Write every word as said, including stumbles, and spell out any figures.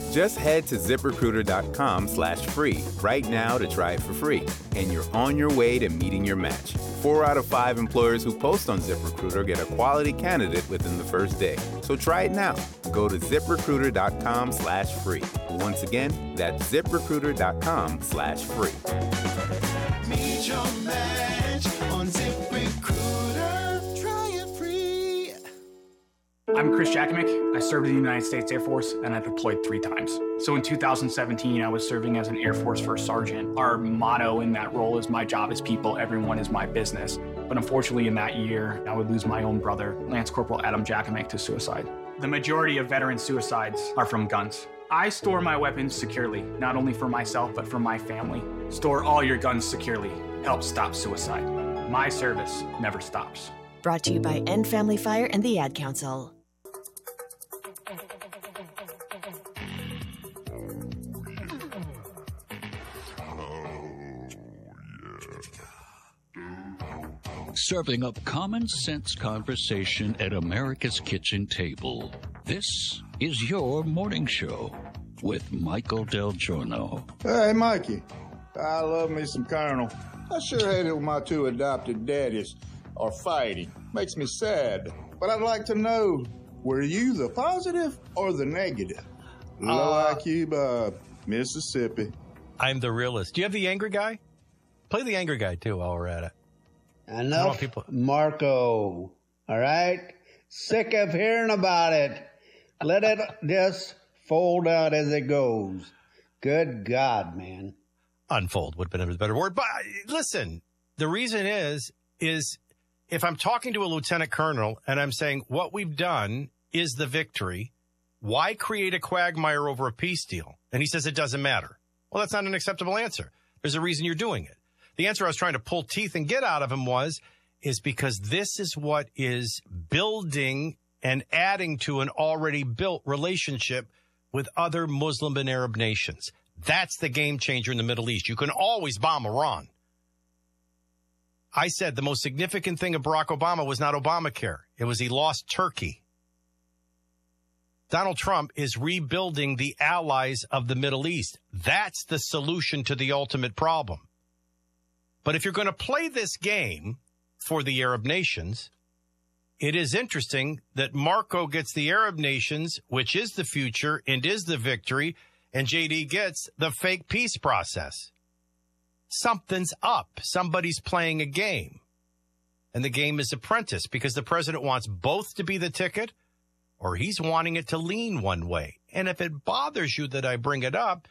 Just head to ZipRecruiter.com slash free right now to try it for free, and you're on your way to meeting your match. Four out of five employers who post on ZipRecruiter get a quality candidate within the first day. So try it now. Go to ZipRecruiter.com slash free. Once again, that's ZipRecruiter.com slash free. Meet your match on ZipRecruiter. Try it free. I'm Chris Jakimick. I served in the United States Air Force, and I deployed three times. So in two thousand seventeen, I was serving as an Air Force First Sergeant. Our motto in that role is, my job is people, everyone is my business. But unfortunately, in that year, I would lose my own brother, Lance Corporal Adam Jakimick, to suicide. The majority of veteran suicides are from guns. I store my weapons securely, not only for myself, but for my family. Store all your guns securely. Help stop suicide. My service never stops. Brought to you by End Family Fire and the Ad Council. Serving up common sense conversation at America's kitchen table. This is your morning show with Michael Del Giorno. Hey, Mikey. I love me some Colonel. I sure hate it when my two adopted daddies are fighting. Makes me sad. But I'd like to know, were you the positive or the negative? Low Uh, I Q Bob, Mississippi. I'm the realist. Do you have the angry guy? Play the angry guy, too, while we're at it. Enough, people... Marco. All right? Sick of hearing about it. Let it just fold out as it goes. Good God, man. Unfold would have been a better word. But listen, the reason is, is if I'm talking to a lieutenant colonel and I'm saying what we've done is the victory, why create a quagmire over a peace deal? And he says it doesn't matter. Well, that's not an acceptable answer. There's a reason you're doing it. The answer I was trying to pull teeth and get out of him was, is because this is what is building and adding to an already built relationship with other Muslim and Arab nations. That's the game changer in the Middle East. You can always bomb Iran. I said the most significant thing of Barack Obama was not Obamacare. It was he lost Turkey. Donald Trump is rebuilding the allies of the Middle East. That's the solution to the ultimate problem. But if you're going to play this game for the Arab nations, it is interesting that Marco gets the Arab nations, which is the future and is the victory, and J D gets the fake peace process. Something's up. Somebody's playing a game. And the game is apprentice, because the president wants both to be the ticket, or he's wanting it to lean one way. And if it bothers you that I bring it up,